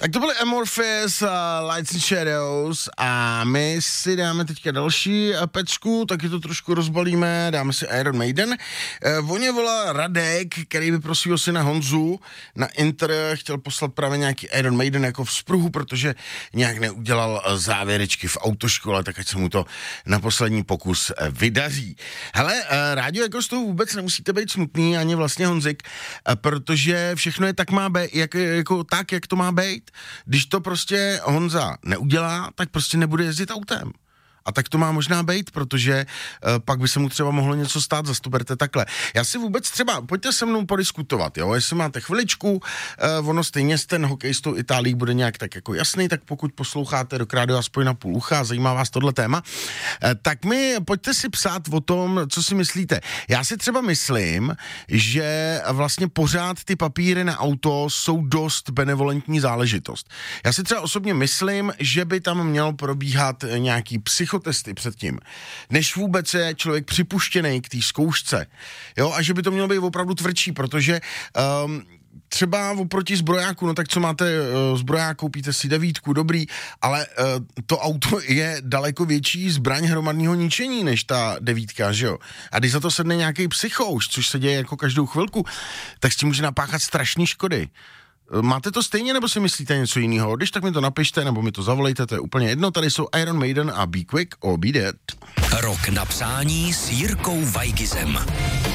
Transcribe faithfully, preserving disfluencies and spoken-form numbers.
Tak to byly Amorphis, uh, Lights and Shadows a my si dáme teďka další pecku, taky to trošku rozbalíme, dáme si Iron Maiden. Uh, Voně volá Radek, který by prosil si na Honzu na Inter, chtěl poslat právě nějaký Iron Maiden jako vzpruhu, protože nějak neudělal závěrečky v autoškole, tak ať se mu to na poslední pokus vydaří. Hele, uh, rádio jako z toho vůbec nemusíte být smutný, ani vlastně Honzik, uh, protože všechno je tak má být, jak, jako tak, jak to má být. Když to prostě Honza neudělá, tak prostě nebude jezdit autem. A tak to má možná být, protože uh, pak by se mu třeba mohlo něco stát, zas to berte takhle. Já si vůbec třeba, pojďte se mnou podiskutovat, jo, jestli máte chviličku, uh, ono stejně ten hokej s tou Itálií bude nějak tak jako jasný, tak pokud posloucháte do rádia aspoň na půl ucha, zajímá vás tohle téma, uh, tak mi pojďte si psát o tom, co si myslíte. Já si třeba myslím, že vlastně pořád ty papíry na auto jsou dost benevolentní záležitost. Já si třeba osobně myslím, že by tam měl probíhat nějaký psycho testy předtím, než vůbec je člověk připuštěný k té zkoušce. Jo, a že by to mělo být opravdu tvrdší, protože um, třeba oproti zbrojáku, no tak co máte uh, zbroják, koupíte si devítku, dobrý, ale uh, to auto je daleko větší zbraň hromadného ničení než ta devítka, že jo? A když za to sedne nějaký psychouš, což se děje jako každou chvilku, tak s tím může napáchat strašný škody. Máte to stejně, nebo si myslíte něco jiného? Když tak mi to napište, nebo mi to zavolejte, to je úplně jedno. Tady jsou Iron Maiden a Be Quick or Be Dead. Rok na přání s Jirkou Weigizem.